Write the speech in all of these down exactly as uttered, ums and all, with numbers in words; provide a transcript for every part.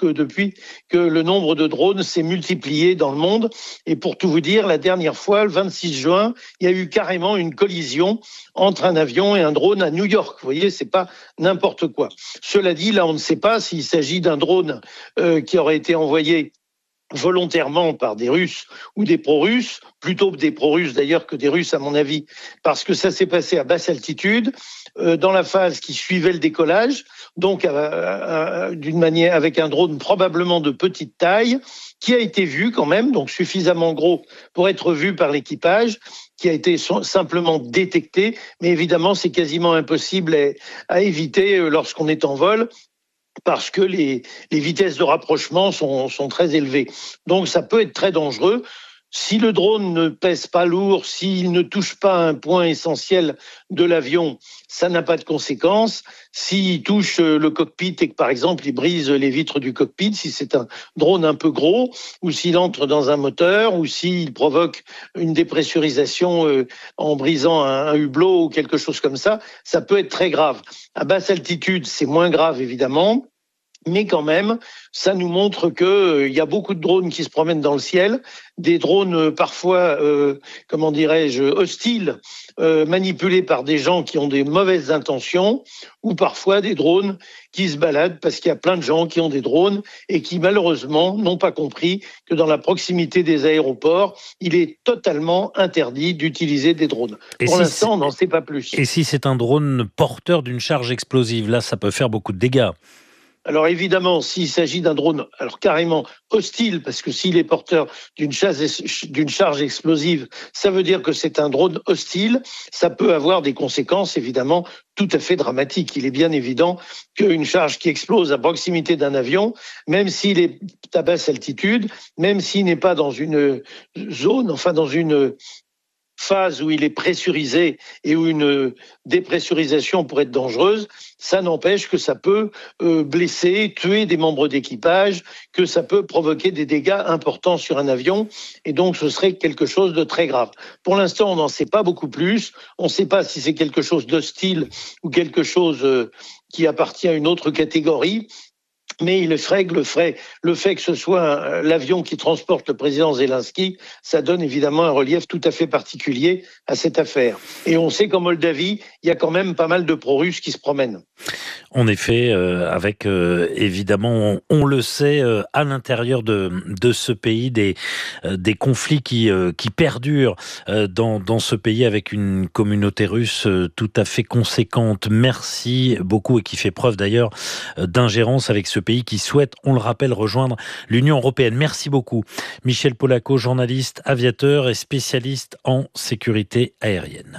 que depuis que le nombre de drones s'est multiplié dans le monde. Et pour tout vous dire, la dernière fois, le vingt-six juin, il y a eu carrément une collision entre un avion et un drone à New York. Vous voyez, c'est pas n'importe quoi. Cela dit, là, on ne sait pas s'il s'agit d'un drone euh, qui aurait été envoyé volontairement par des Russes ou des pro-russes, plutôt des pro-russes d'ailleurs que des Russes à mon avis, parce que ça s'est passé à basse altitude, euh, dans la phase qui suivait le décollage, donc à, à, à, d'une manière avec un drone probablement de petite taille, qui a été vu quand même, donc suffisamment gros pour être vu par l'équipage, qui a été simplement détecté, mais évidemment c'est quasiment impossible à, à éviter lorsqu'on est en vol, parce que les, les vitesses de rapprochement sont, sont très élevées. Donc ça peut être très dangereux. Si le drone ne pèse pas lourd, s'il ne touche pas un point essentiel de l'avion, ça n'a pas de conséquences. S'il touche le cockpit et que, par exemple, il brise les vitres du cockpit, si c'est un drone un peu gros, ou s'il entre dans un moteur, ou s'il provoque une dépressurisation euh, en brisant un, un hublot ou quelque chose comme ça, ça peut être très grave. À basse altitude, c'est moins grave, évidemment. Mais quand même, ça nous montre qu'il euh, y a beaucoup de drones qui se promènent dans le ciel, des drones euh, parfois, euh, comment dirais-je, hostiles, euh, manipulés par des gens qui ont des mauvaises intentions, ou parfois des drones qui se baladent parce qu'il y a plein de gens qui ont des drones et qui malheureusement n'ont pas compris que dans la proximité des aéroports, il est totalement interdit d'utiliser des drones. Et Pour si l'instant, on n'en sait pas plus. Et si c'est un drone porteur d'une charge explosive, là, ça peut faire beaucoup de dégâts. Alors évidemment, s'il s'agit d'un drone, alors carrément hostile, parce que s'il est porteur d'une charge, d'une charge explosive, ça veut dire que c'est un drone hostile. Ça peut avoir des conséquences évidemment tout à fait dramatiques. Il est bien évident qu'une charge qui explose à proximité d'un avion, même s'il est à basse altitude, même s'il n'est pas dans une zone, enfin dans une phase où il est pressurisé et où une dépressurisation pourrait être dangereuse, ça n'empêche que ça peut euh, blesser, tuer des membres d'équipage, que ça peut provoquer des dégâts importants sur un avion, et donc ce serait quelque chose de très grave. Pour l'instant, on n'en sait pas beaucoup plus. On ne sait pas si c'est quelque chose d'hostile ou quelque chose euh, qui appartient à une autre catégorie. Mais il ferait que le, fait, le fait que ce soit l'avion qui transporte le président Zelensky, ça donne évidemment un relief tout à fait particulier à cette affaire. Et on sait qu'en Moldavie, il y a quand même pas mal de pro-russes qui se promènent. En effet, euh, avec euh, évidemment, on, on le sait, euh, à l'intérieur de, de ce pays, des, euh, des conflits qui, euh, qui perdurent euh, dans, dans ce pays avec une communauté russe euh, tout à fait conséquente. Merci beaucoup et qui fait preuve d'ailleurs euh, d'ingérence avec ce pays qui souhaite, on le rappelle, rejoindre l'Union européenne. Merci beaucoup. Michel Polaco, journaliste, aviateur et spécialiste en sécurité aérienne.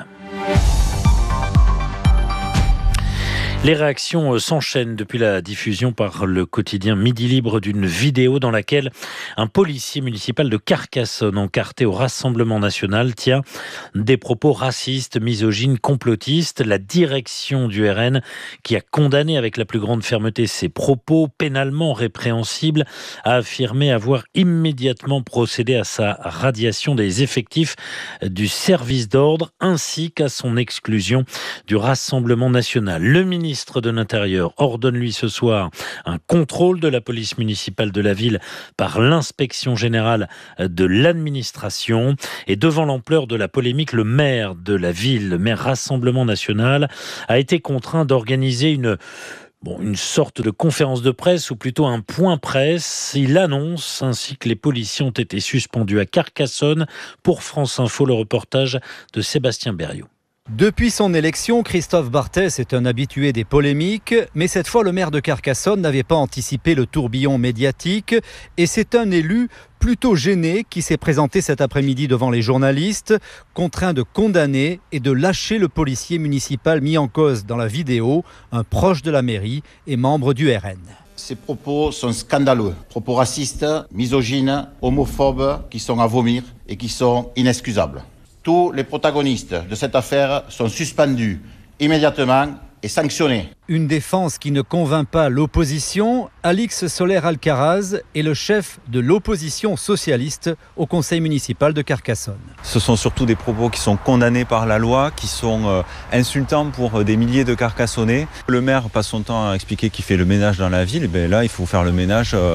Les réactions s'enchaînent depuis la diffusion par le quotidien Midi Libre d'une vidéo dans laquelle un policier municipal de Carcassonne, encarté au Rassemblement national, tient des propos racistes, misogynes, complotistes. La direction du R N, qui a condamné avec la plus grande fermeté ces propos pénalement répréhensibles, a affirmé avoir immédiatement procédé à sa radiation des effectifs du service d'ordre ainsi qu'à son exclusion du Rassemblement national. Le ministre de l'Intérieur ordonne lui ce soir un contrôle de la police municipale de la ville par l'inspection générale de l'administration. Et devant l'ampleur de la polémique, le maire de la ville, le maire Rassemblement national, a été contraint d'organiser une Bon, une sorte de conférence de presse ou plutôt un point presse. Il annonce ainsi que les policiers ont été suspendus à Carcassonne. Pour France Info, le reportage de Sébastien Berriot. Depuis son élection, Christophe Barthès est un habitué des polémiques, mais cette fois le maire de Carcassonne n'avait pas anticipé le tourbillon médiatique et c'est un élu plutôt gêné qui s'est présenté cet après-midi devant les journalistes, contraint de condamner et de lâcher le policier municipal mis en cause dans la vidéo, un proche de la mairie et membre du R N. Ces propos sont scandaleux, propos racistes, misogynes, homophobes, qui sont à vomir et qui sont inexcusables. Tous les protagonistes de cette affaire sont suspendus immédiatement et sanctionnés. Une défense qui ne convainc pas l'opposition. Alix Soler-Alcaraz est le chef de l'opposition socialiste au conseil municipal de Carcassonne. Ce sont surtout des propos qui sont condamnés par la loi, qui sont euh, insultants pour des milliers de Carcassonnais. Le maire passe son temps à expliquer qu'il fait le ménage dans la ville. Et bien là, il faut faire le ménage euh,